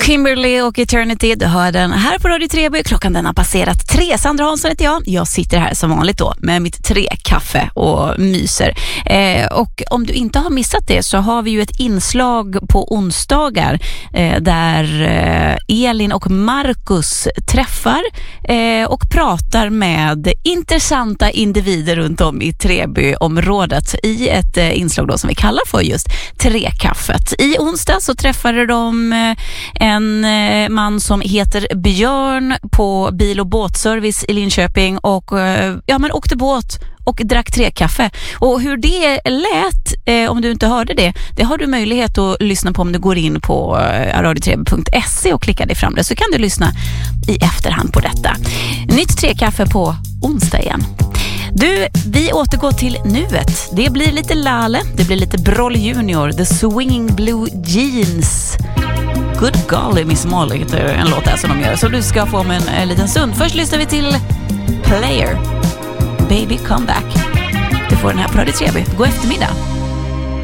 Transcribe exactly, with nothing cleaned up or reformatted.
Kimberly och Eternity, du hör den här på Radio Treby. Klockan den har passerat tre. Sandra Hansson heter jag. Jag sitter här som vanligt då med mitt tre-kaffe och myser. Eh, och om du inte har missat det så har vi ju ett inslag på onsdagar eh, där eh, Elin och Marcus träffar eh, och pratar med intressanta individer runt om i Treby-området i ett eh, inslag då som vi kallar för just tre-kaffet. I onsdag så träffade de eh, en eh, man som heter Björn på bil- och båtservice i Linköping och eh, ja, men åkte båt och drack tre-kaffe. Och hur det lät, eh, om du inte hörde det, det har du möjlighet att lyssna på om du går in på eh, radio treby punkt se och klickar dig fram det, så kan du lyssna i efterhand på detta. Nytt tre-kaffe på onsdag igen. Du, vi återgår till nuet. Det blir lite Lale, det blir lite Broll Junior, The Swinging Blue Jeans. Good golly Miss Molly heter en låt där som de gör. Så du ska få om en, en liten stund. Först lyssnar vi till Player, Baby Come Back. Du får den här på Radio Treby. God eftermiddag.